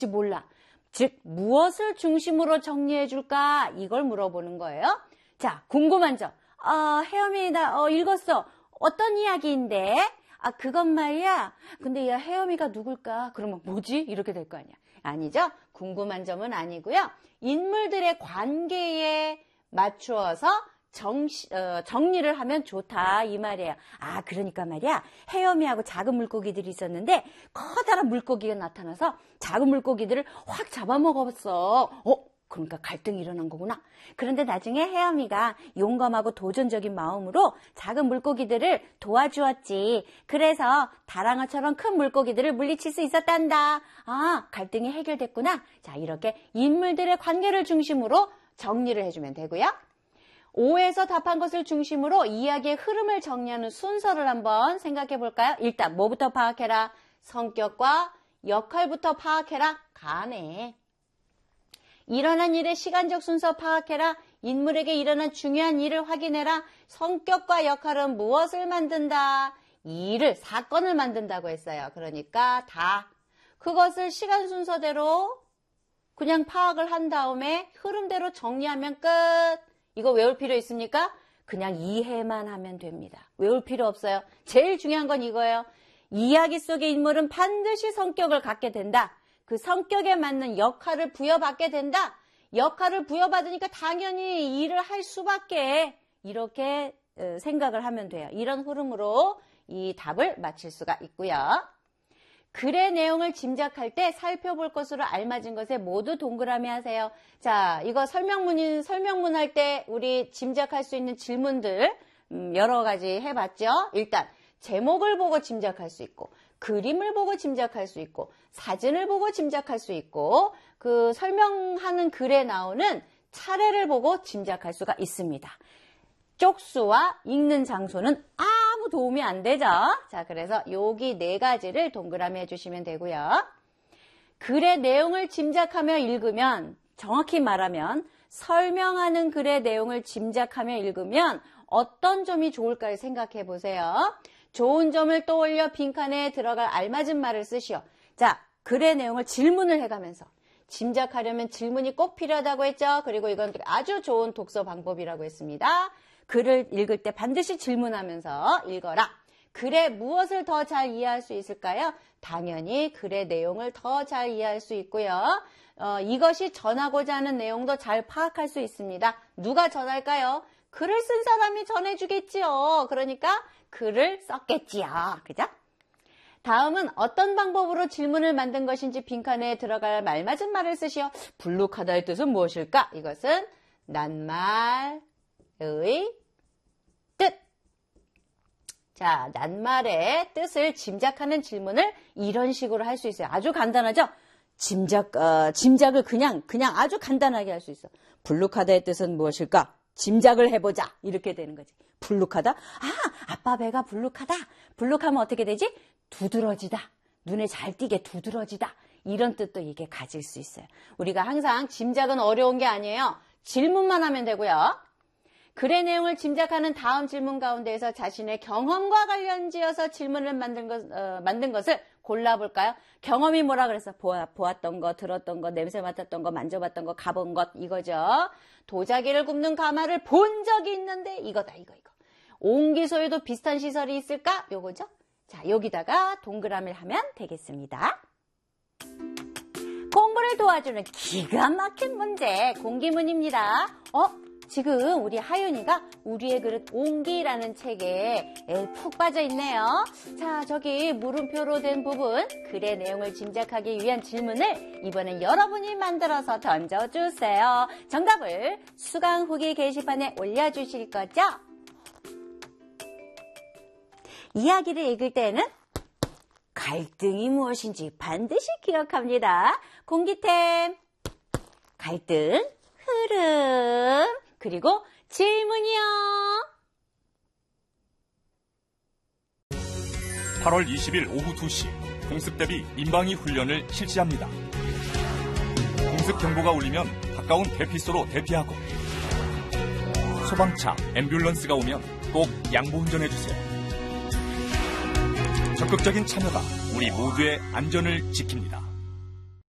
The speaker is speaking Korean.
몰라. 즉 무엇을 중심으로 정리해 줄까? 이걸 물어보는 거예요. 자, 궁금한 점. 혜영이 나 읽었어. 어떤 이야기인데? 그건 말이야. 근데 야, 혜영이가 누굴까? 그러면 뭐지? 이렇게 될 거 아니야. 아니죠? 궁금한 점은 아니고요. 인물들의 관계에 맞추어서 정리를 하면 좋다 이 말이에요. 그러니까 말이야. 헤엄이하고 작은 물고기들이 있었는데 커다란 물고기가 나타나서 작은 물고기들을 확 잡아먹었어. 그러니까 갈등이 일어난 거구나. 그런데 나중에 혜영이가 용감하고 도전적인 마음으로 작은 물고기들을 도와주었지. 그래서 다랑어처럼 큰 물고기들을 물리칠 수 있었단다. 갈등이 해결됐구나. 자, 이렇게 인물들의 관계를 중심으로 정리를 해주면 되고요. 5에서 답한 것을 중심으로 이야기의 흐름을 정리하는 순서를 한번 생각해 볼까요? 일단 뭐부터 파악해라? 성격과 역할부터 파악해라. 가네. 일어난 일의 시간적 순서 파악해라. 인물에게 일어난 중요한 일을 확인해라. 성격과 역할은 무엇을 만든다? 일을, 사건을 만든다고 했어요. 그러니까 다 그것을 시간 순서대로 그냥 파악을 한 다음에 흐름대로 정리하면 끝. 이거 외울 필요 있습니까? 그냥 이해만 하면 됩니다. 외울 필요 없어요. 제일 중요한 건 이거예요. 이야기 속의 인물은 반드시 성격을 갖게 된다. 그 성격에 맞는 역할을 부여받게 된다. 역할을 부여받으니까 당연히 일을 할 수밖에 이렇게 생각을 하면 돼요. 이런 흐름으로 이 답을 맞힐 수가 있고요. 글의 내용을 짐작할 때 살펴볼 것으로 알맞은 것에 모두 동그라미 하세요. 자, 이거 설명문 할 때 우리 짐작할 수 있는 질문들 여러 가지 해봤죠? 일단 제목을 보고 짐작할 수 있고 그림을 보고 짐작할 수 있고 사진을 보고 짐작할 수 있고 그 설명하는 글에 나오는 차례를 보고 짐작할 수가 있습니다. 쪽수와 읽는 장소는 아무 도움이 안 되죠. 자, 그래서 여기 4가지를 동그라미 해주시면 되고요. 글의 내용을 짐작하며 읽으면, 정확히 말하면 설명하는 글의 내용을 짐작하며 읽으면 어떤 점이 좋을까를 생각해 보세요. 좋은 점을 떠올려 빈칸에 들어갈 알맞은 말을 쓰시오. 자, 글의 내용을 질문을 해가면서 짐작하려면 질문이 꼭 필요하다고 했죠. 그리고 이건 아주 좋은 독서 방법이라고 했습니다. 글을 읽을 때 반드시 질문하면서 읽어라. 글의 무엇을 더 잘 이해할 수 있을까요? 당연히 글의 내용을 더 잘 이해할 수 있고요. 이것이 전하고자 하는 내용도 잘 파악할 수 있습니다. 누가 전할까요? 글을 쓴 사람이 전해주겠지요. 그러니까 글을 썼겠지요. 그죠? 다음은 어떤 방법으로 질문을 만든 것인지 빈칸에 들어갈 말맞은 말을 쓰시오. 불룩하다의 뜻은 무엇일까? 이것은 낱말의 뜻. 자, 낱말의 뜻을 짐작하는 질문을 이런 식으로 할 수 있어요. 아주 간단하죠? 짐작을 그냥 아주 간단하게 할 수 있어. 불룩하다의 뜻은 무엇일까? 짐작을 해보자. 이렇게 되는 거지. 불룩하다? 아빠 배가 불룩하다. 불룩하면 어떻게 되지? 두드러지다. 눈에 잘 띄게 두드러지다. 이런 뜻도 이게 가질 수 있어요. 우리가 항상 짐작은 어려운 게 아니에요. 질문만 하면 되고요. 글의 내용을 짐작하는 다음 질문 가운데에서 자신의 경험과 관련지어서 질문을 만든 것을 골라볼까요? 경험이 뭐라 그랬어? 보았던 거, 들었던 거, 냄새 맡았던 거, 만져봤던 거, 가본 것 이거죠. 도자기를 굽는 가마를 본 적이 있는데 이거다 이거. 옹기소에도 비슷한 시설이 있을까? 요거죠. 자, 여기다가 동그라미를 하면 되겠습니다. 공부를 도와주는 기가 막힌 문제 공기문입니다. 지금 우리 하윤이가 우리의 그릇 옹기라는 책에 푹 빠져 있네요. 자, 저기 물음표로 된 부분 글의 내용을 짐작하기 위한 질문을 이번엔 여러분이 만들어서 던져주세요. 정답을 수강 후기 게시판에 올려주실 거죠? 이야기를 읽을 때는 갈등이 무엇인지 반드시 기억합니다. 공기템, 갈등, 흐름, 그리고 질문이요. 8월 20일 오후 2시 공습대비 민방위 훈련을 실시합니다. 공습 경보가 울리면 가까운 대피소로 대피하고 소방차, 앰뷸런스가 오면 꼭 양보 운전해주세요. 적극적인 참여가 우리 모두의 안전을 지킵니다.